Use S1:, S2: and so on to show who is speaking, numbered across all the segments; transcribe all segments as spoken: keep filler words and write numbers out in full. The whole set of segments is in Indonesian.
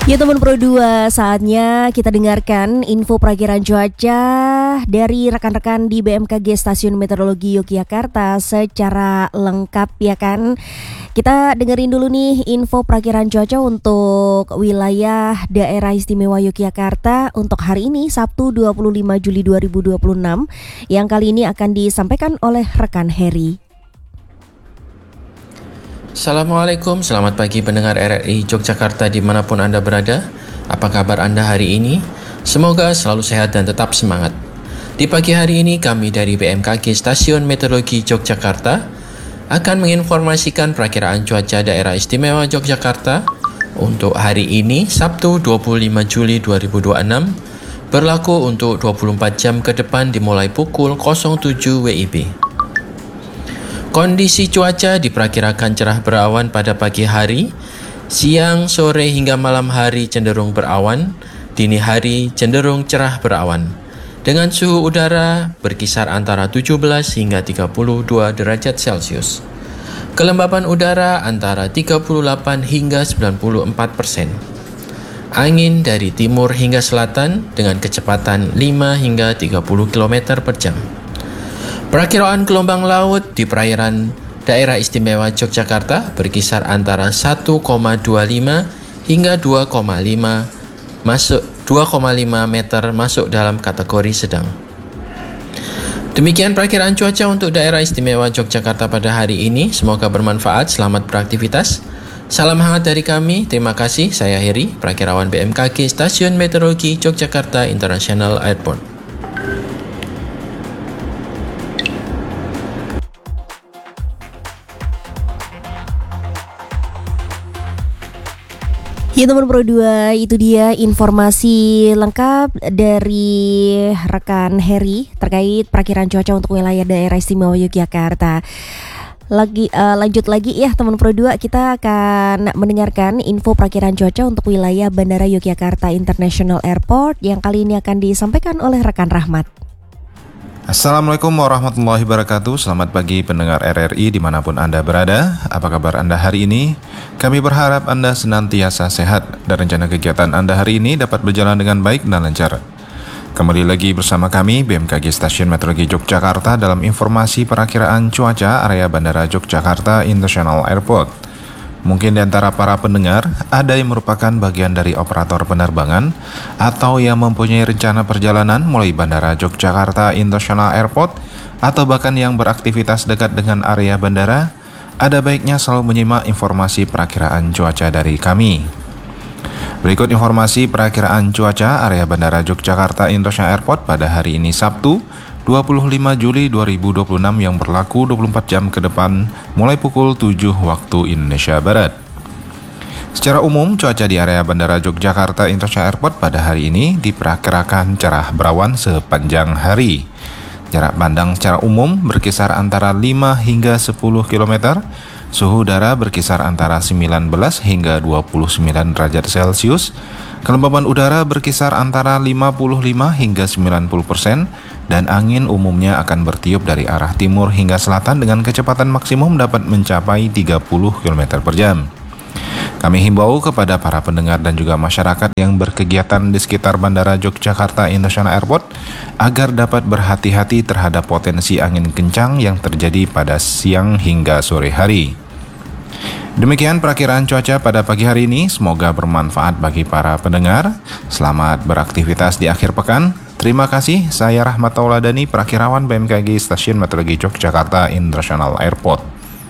S1: Ya teman Pro dua, saatnya kita dengarkan info perakiran cuaca dari rekan-rekan di B M K G Stasiun Meteorologi Yogyakarta secara lengkap ya kan. Kita dengerin dulu nih info perakiran cuaca untuk wilayah Daerah Istimewa Yogyakarta untuk hari ini Sabtu dua puluh lima Juli dua ribu dua puluh enam yang kali ini akan disampaikan oleh rekan Heri.
S2: Assalamualaikum, selamat pagi pendengar R R I Yogyakarta dimanapun Anda berada. Apa kabar Anda hari ini? Semoga selalu sehat dan tetap semangat. Di pagi hari ini kami dari B M K G Stasiun Meteorologi Yogyakarta akan menginformasikan perakiraan cuaca Daerah Istimewa Yogyakarta untuk hari ini Sabtu dua puluh lima Juli dua ribu dua puluh enam berlaku untuk dua puluh empat jam ke depan dimulai pukul nol tujuh W I B. Kondisi cuaca diperkirakan cerah berawan pada pagi hari, siang, sore hingga malam hari cenderung berawan, dini hari cenderung cerah berawan, dengan suhu udara berkisar antara tujuh belas hingga tiga puluh dua derajat Celcius. Kelembapan udara antara tiga puluh delapan hingga sembilan puluh empat persen. Angin dari timur hingga selatan dengan kecepatan lima hingga tiga puluh kilometer per jam. Perakiraan gelombang laut di perairan Daerah Istimewa Yogyakarta berkisar antara satu koma dua lima hingga dua koma lima masuk dua koma lima meter masuk dalam kategori sedang. Demikian perakiraan cuaca untuk Daerah Istimewa Yogyakarta pada hari ini. Semoga bermanfaat. Selamat beraktivitas. Salam hangat dari kami. Terima kasih. Saya Heri, perakirawan B M K G Stasiun Meteorologi Yogyakarta International Airport.
S1: Ya teman Pro dua, itu dia informasi lengkap dari rekan Heri terkait perakiraan cuaca untuk wilayah Daerah Istimewa Yogyakarta. Lagi uh, lanjut lagi ya teman Pro dua, kita akan mendengarkan info perakiraan cuaca untuk wilayah Bandara Yogyakarta International Airport yang kali ini akan disampaikan oleh rekan Rahmat.
S3: Assalamualaikum warahmatullahi wabarakatuh. Selamat pagi pendengar R R I dimanapun Anda berada. Apa kabar Anda hari ini? Kami berharap Anda senantiasa sehat dan rencana kegiatan Anda hari ini dapat berjalan dengan baik dan lancar. Kembali lagi bersama kami B M K G Stasiun Meteorologi Yogyakarta dalam informasi perakiraan cuaca area Bandara Yogyakarta International Airport. Mungkin di antara para pendengar ada yang merupakan bagian dari operator penerbangan atau yang mempunyai rencana perjalanan mulai Bandara Yogyakarta International Airport atau bahkan yang beraktivitas dekat dengan area bandara. Ada baiknya selalu menyimak informasi perakiraan cuaca dari kami. Berikut informasi perakiraan cuaca area Bandara Yogyakarta International Airport pada hari ini Sabtu dua puluh lima Juli dua ribu dua puluh enam yang berlaku dua puluh empat jam ke depan mulai pukul tujuh waktu Indonesia Barat. Secara umum, cuaca di area Bandara Yogyakarta International Airport pada hari ini diperkirakan cerah berawan sepanjang hari. Jarak pandang secara umum berkisar antara lima hingga sepuluh kilometer. Suhu udara berkisar antara sembilan belas hingga dua puluh sembilan derajat Celcius. Kelembapan udara berkisar antara lima puluh lima hingga sembilan puluh persen dan angin umumnya akan bertiup dari arah timur hingga selatan dengan kecepatan maksimum dapat mencapai tiga puluh kilometer per jam. Kami himbau kepada para pendengar dan juga masyarakat yang berkegiatan di sekitar Bandara Yogyakarta International Airport agar dapat berhati-hati terhadap potensi angin kencang yang terjadi pada siang hingga sore hari. Demikian perakiraan cuaca pada pagi hari ini, semoga bermanfaat bagi para pendengar. Selamat beraktivitas di akhir pekan. Terima kasih, saya Rahmat Tauladani, perakirawan B M K G Stasiun Meteorologi Yogyakarta International Airport.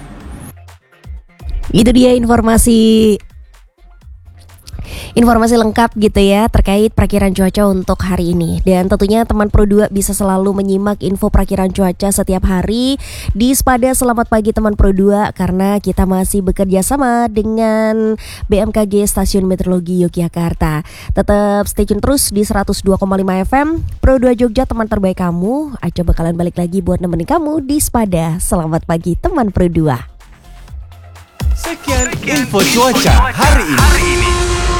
S1: Itu dia informasi Informasi lengkap gitu ya terkait perakiraan cuaca untuk hari ini. Dan tentunya teman Pro dua bisa selalu menyimak info perakiraan cuaca setiap hari di Spada Selamat Pagi Teman Pro dua, karena kita masih bekerja sama dengan B M K G Stasiun Meteorologi Yogyakarta. Tetap stay tune terus di seratus dua koma lima F M Pro dua Jogja, teman terbaik kamu. Aja bakalan balik lagi buat nemenin kamu di Spada Selamat Pagi Teman Pro dua.
S4: Sekian info cuaca hari ini.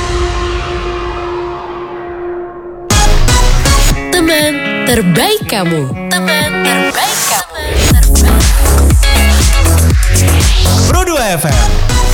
S5: Teman terbaik kamu. Teman terbaik kamu.
S4: Pro dua F M.